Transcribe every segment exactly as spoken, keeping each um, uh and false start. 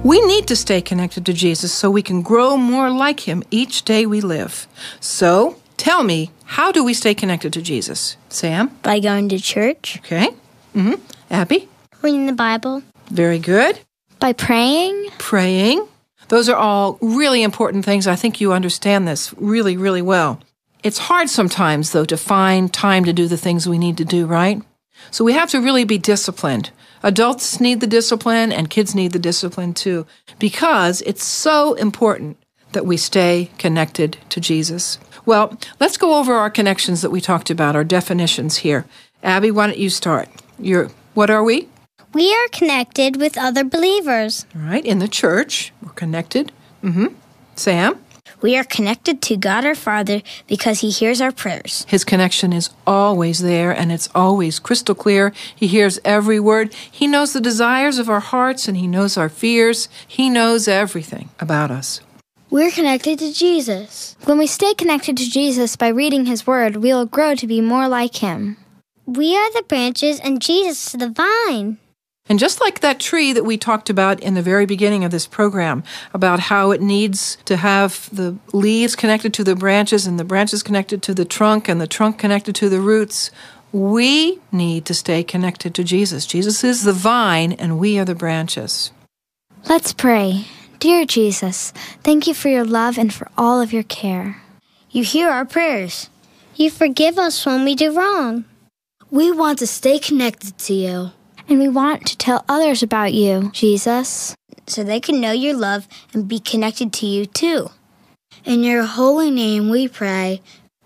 We need to stay connected to Jesus so we can grow more like him each day we live. So, tell me, how do we stay connected to Jesus? Sam? By going to church. Okay. Mm-hmm. Abby? Reading the Bible. Very good. By praying. Praying. Those are all really important things. I think you understand this really, really well. It's hard sometimes, though, to find time to do the things we need to do, right? So we have to really be disciplined. Adults need the discipline, and kids need the discipline too, because it's so important that we stay connected to Jesus. Well, let's go over our connections that we talked about, our definitions here. Abby, why don't you start? You're, what are we? We are connected with other believers. All right, in the church, we're connected. Mm-hmm. Sam? We are connected to God our Father because he hears our prayers. His connection is always there, and it's always crystal clear. He hears every word. He knows the desires of our hearts, and he knows our fears. He knows everything about us. We're connected to Jesus. When we stay connected to Jesus by reading his word, we will grow to be more like him. We are the branches, and Jesus is the vine. And just like that tree that we talked about in the very beginning of this program, about how it needs to have the leaves connected to the branches and the branches connected to the trunk and the trunk connected to the roots, we need to stay connected to Jesus. Jesus is the vine and we are the branches. Let's pray. Dear Jesus, thank you for your love and for all of your care. You hear our prayers. You forgive us when we do wrong. We want to stay connected to you. And we want to tell others about you, Jesus, so they can know your love and be connected to you too. In your holy name we pray.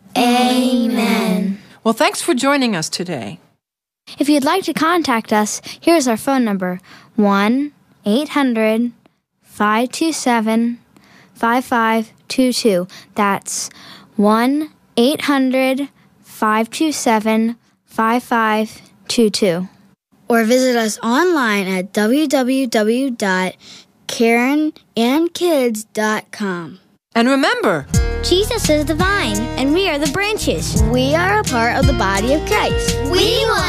Amen. Well, thanks for joining us today. If you'd like to contact us, here's our phone number, one eight hundred five two seven five five two two. That's one eight hundred five two seven five five two two. Or visit us online at w w w dot karen and kids dot com. And remember, Jesus is the vine, and we are the branches. We are a part of the body of Christ. We want